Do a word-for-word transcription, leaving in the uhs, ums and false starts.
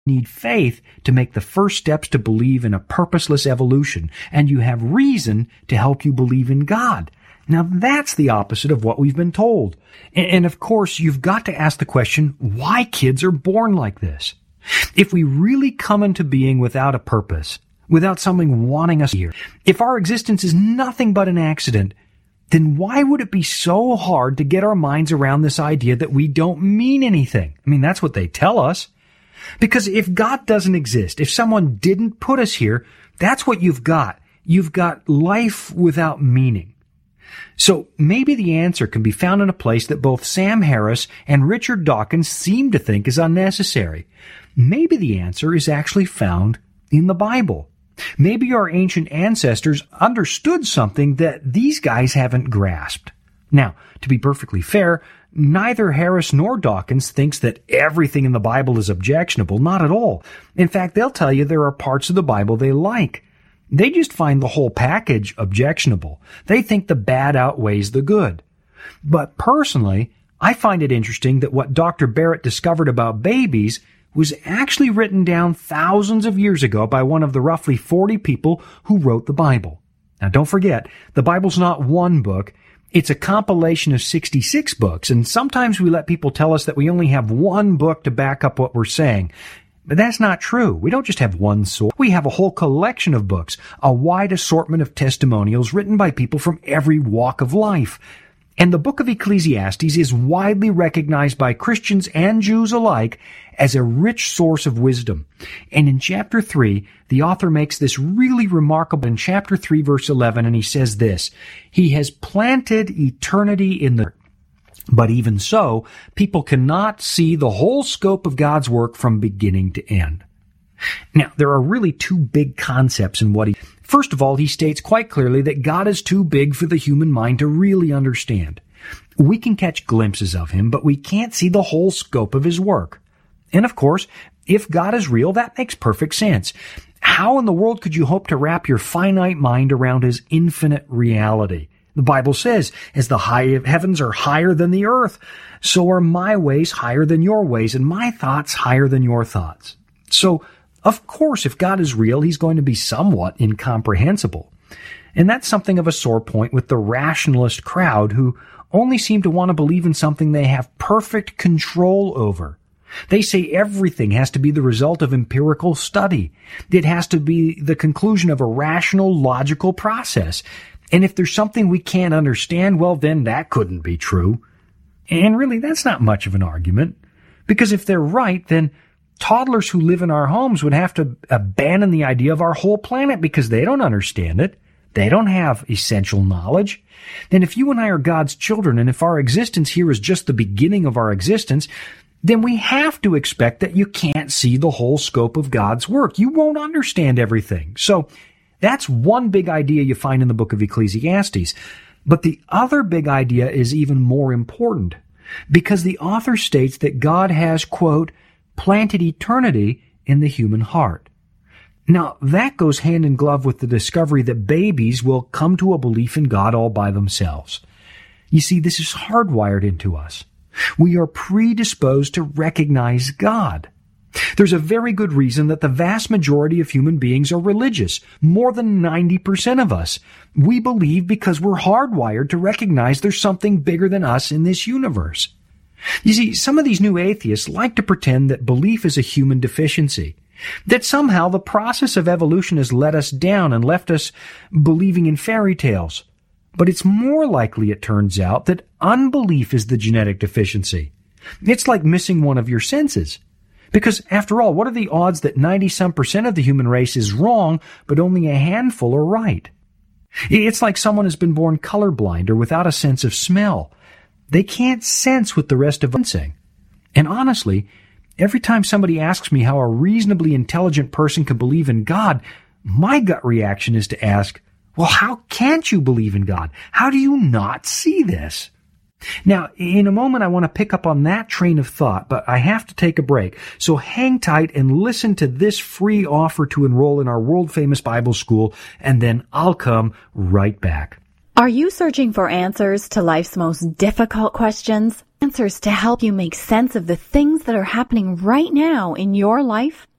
need faith to make the first steps to believe in a purposeless evolution, and you have reason to help you believe in God. Now that's the opposite of what we've been told. And of course, you've got to ask the question, why kids are born like this? If we really come into being without a purpose, without something wanting us here, if our existence is nothing but an accident, then why would it be so hard to get our minds around this idea that we don't mean anything? I mean, that's what they tell us. Because if God doesn't exist, if someone didn't put us here, that's what you've got. You've got life without meaning. So maybe the answer can be found in a place that both Sam Harris and Richard Dawkins seem to think is unnecessary. Maybe the answer is actually found in the Bible. Maybe our ancient ancestors understood something that these guys haven't grasped. Now, to be perfectly fair, neither Harris nor Dawkins thinks that everything in the Bible is objectionable. Not at all. In fact, they'll tell you there are parts of the Bible they like. They just find the whole package objectionable. They think the bad outweighs the good. But personally, I find it interesting that what Doctor Barrett discovered about babies was actually written down thousands of years ago by one of the roughly forty people who wrote the Bible. Now don't forget, the Bible's not one book. It's a compilation of sixty-six books, and sometimes we let people tell us that we only have one book to back up what we're saying. But that's not true. We don't just have one source. We have a whole collection of books, a wide assortment of testimonials written by people from every walk of life. And the book of Ecclesiastes is widely recognized by Christians and Jews alike as a rich source of wisdom. And in chapter three, the author makes this really remarkable in chapter three, verse eleven, and he says this, "He has planted eternity in the but even so, people cannot see the whole scope of God's work from beginning to end." Now, there are really two big concepts in what he... First of all, he states quite clearly that God is too big for the human mind to really understand. We can catch glimpses of him, but we can't see the whole scope of his work. And of course, if God is real, that makes perfect sense. How in the world could you hope to wrap your finite mind around his infinite reality? The Bible says, as the high heavens are higher than the earth, so are my ways higher than your ways, and my thoughts higher than your thoughts. So, of course, if God is real, he's going to be somewhat incomprehensible. And that's something of a sore point with the rationalist crowd who only seem to want to believe in something they have perfect control over. They say everything has to be the result of empirical study. It has to be the conclusion of a rational, logical process. And if there's something we can't understand, well, then that couldn't be true. And really, that's not much of an argument. Because if they're right, then toddlers who live in our homes would have to abandon the idea of our whole planet because they don't understand it. They don't have essential knowledge. Then if you and I are God's children, and if our existence here is just the beginning of our existence, then we have to expect that you can't see the whole scope of God's work. You won't understand everything. So that's one big idea you find in the book of Ecclesiastes. But the other big idea is even more important, because the author states that God has, quote, planted eternity in the human heart. Now, that goes hand in glove with the discovery that babies will come to a belief in God all by themselves. You see, this is hardwired into us. We are predisposed to recognize God. There's a very good reason that the vast majority of human beings are religious. More than ninety percent of us. We believe because we're hardwired to recognize there's something bigger than us in this universe. You see, some of these new atheists like to pretend that belief is a human deficiency, that somehow the process of evolution has let us down and left us believing in fairy tales. But it's more likely, it turns out, that unbelief is the genetic deficiency. It's like missing one of your senses. Because, after all, what are the odds that ninety-some percent of the human race is wrong, but only a handful are right? It's like someone has been born colorblind or without a sense of smell. They can't sense what the rest of us sensing. And honestly, every time somebody asks me how a reasonably intelligent person can believe in God, my gut reaction is to ask, well, how can't you believe in God? How do you not see this? Now, in a moment, I want to pick up on that train of thought, but I have to take a break. So hang tight and listen to this free offer to enroll in our world-famous Bible school, and then I'll come right back. Are you searching for answers to life's most difficult questions? Answers to help you make sense of the things that are happening right now in your life?